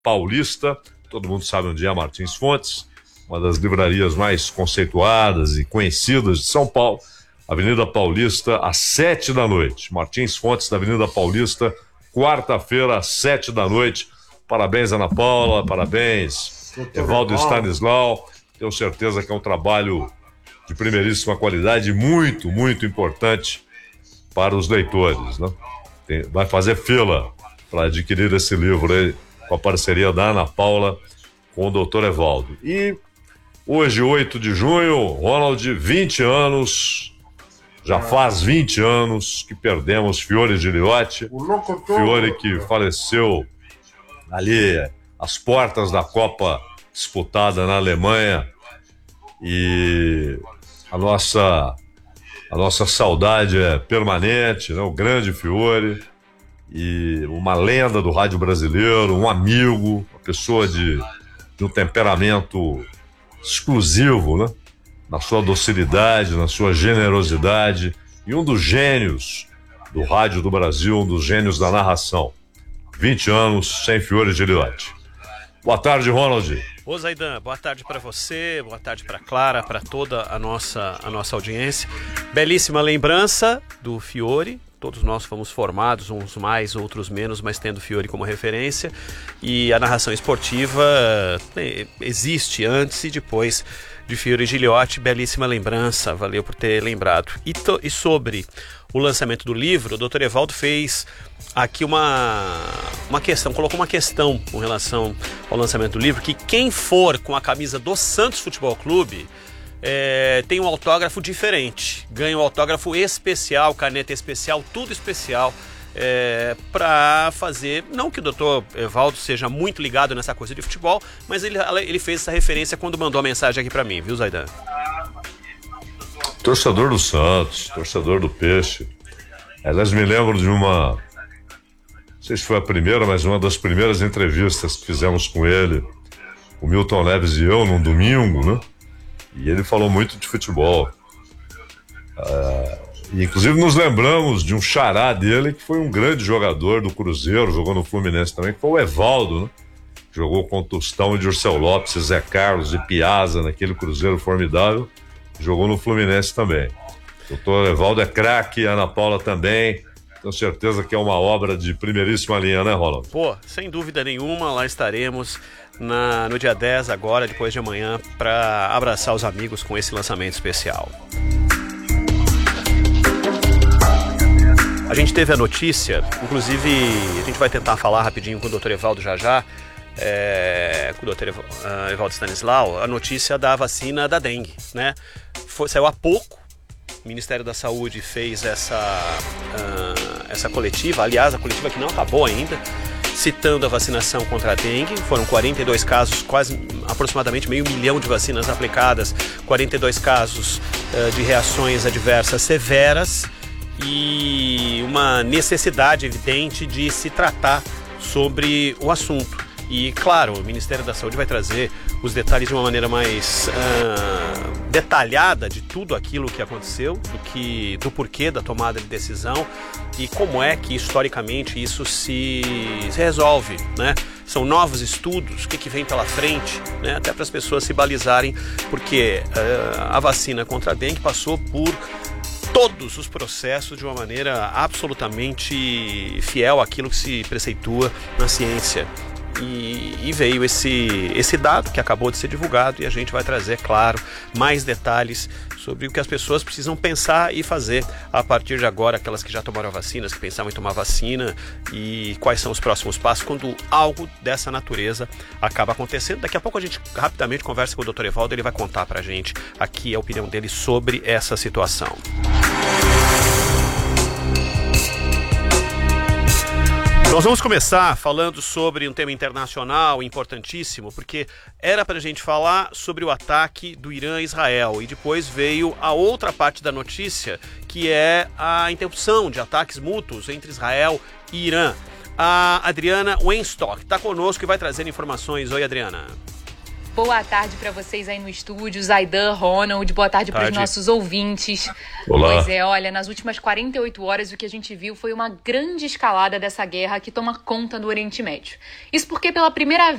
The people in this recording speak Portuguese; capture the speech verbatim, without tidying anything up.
Paulista. Todo mundo sabe onde é Martins Fontes, uma das livrarias mais conceituadas e conhecidas de São Paulo. Avenida Paulista, às sete da noite. Martins Fontes, da Avenida Paulista, quarta-feira, às sete da noite. Parabéns, Ana Paula, parabéns, Evaldo Stanislau. Tenho certeza que é um trabalho de primeiríssima qualidade e muito, muito importante para os leitores, né? Tem, vai fazer fila para adquirir esse livro aí, com a parceria da Ana Paula com o doutor Evaldo. E hoje, oito de junho, Ronald, vinte anos... Já faz vinte anos que perdemos Fiore Giliotti, Fiore que faleceu ali às portas da Copa disputada na Alemanha, e a nossa, a nossa saudade é permanente, né? O grande Fiore, e uma lenda do rádio brasileiro, um amigo, uma pessoa de, de um temperamento exclusivo, né? Na sua docilidade, na sua generosidade, e um dos gênios do rádio do Brasil, um dos gênios da narração. vinte anos sem Fiore Giliotti. Boa tarde, Ronald. Ô Zaidan, boa tarde para você, boa tarde para Clara, para toda a nossa, a nossa audiência. Belíssima lembrança do Fiore. Todos nós fomos formados, uns mais, outros menos, mas tendo Fiore como referência. E a narração esportiva existe antes e depois de Fiore Giliotti. Belíssima lembrança, valeu por ter lembrado. E, to, e sobre o lançamento do livro, o doutor Evaldo fez aqui uma, uma questão, colocou uma questão com relação ao lançamento do livro, que quem for com a camisa do Santos Futebol Clube é, tem um autógrafo diferente, ganha um autógrafo especial, caneta especial, tudo especial. É, para fazer, não que o doutor Evaldo seja muito ligado nessa coisa de futebol, mas ele, ele fez essa referência quando mandou a mensagem aqui para mim, viu, Zaidan? Torcedor do Santos, torcedor do Peixe. Aliás, me lembro de uma, não sei se foi a primeira, mas uma das primeiras entrevistas que fizemos com ele, o Milton Neves e eu, num domingo, né? E ele falou muito de futebol. Ah, E, inclusive, nos lembramos de um xará dele, que foi um grande jogador do Cruzeiro, jogou no Fluminense também, que foi o Evaldo, né? Jogou com Tostão e Dirceu Lopes, Zé Carlos e Piazza naquele Cruzeiro formidável. Jogou no Fluminense também. O doutor Evaldo é craque, a Ana Paula também. Tenho certeza que é uma obra de primeiríssima linha, né, Ronald? Pô, sem dúvida nenhuma, lá estaremos na, no dia dez, agora, depois de amanhã, para abraçar os amigos com esse lançamento especial. A gente teve a notícia, inclusive a gente vai tentar falar rapidinho com o doutor Evaldo já já, é, com o doutor Evaldo Stanislau, a notícia da vacina da dengue, né? Foi, saiu há pouco, o Ministério da Saúde fez essa, uh, essa coletiva, aliás, a coletiva que não acabou ainda, citando a vacinação contra a dengue. Foram quarenta e dois casos, quase aproximadamente meio milhão de vacinas aplicadas, quarenta e dois casos uh, de reações adversas severas, e uma necessidade evidente de se tratar sobre o assunto. E, claro, o Ministério da Saúde vai trazer os detalhes de uma maneira mais uh, detalhada de tudo aquilo que aconteceu, do, que, do porquê da tomada de decisão e como é que, historicamente, isso se, se resolve, né? São novos estudos, o que, que vem pela frente, né? Até para as pessoas se balizarem, porque uh, a vacina contra a dengue passou por todos os processos de uma maneira absolutamente fiel àquilo que se preceitua na ciência. E, e veio esse, esse dado que acabou de ser divulgado, e a gente vai trazer, claro, mais detalhes sobre o que as pessoas precisam pensar e fazer a partir de agora, aquelas que já tomaram a vacina, que pensavam em tomar vacina, e quais são os próximos passos quando algo dessa natureza acaba acontecendo. Daqui a pouco a gente rapidamente conversa com o doutor Evaldo, ele vai contar pra gente aqui a opinião dele sobre essa situação. Nós vamos começar falando sobre um tema internacional importantíssimo, porque era para a gente falar sobre o ataque do Irã a Israel, e depois veio a outra parte da notícia, que é a interrupção de ataques mútuos entre Israel e Irã. A Adriana Weinstock está conosco e vai trazer informações. Oi, Adriana. Boa tarde para vocês aí no estúdio, Zaidan, Ronald, boa tarde para os nossos ouvintes. Olá. Pois é, olha, nas últimas quarenta e oito horas o que a gente viu foi uma grande escalada dessa guerra que toma conta do Oriente Médio. Isso porque pela primeira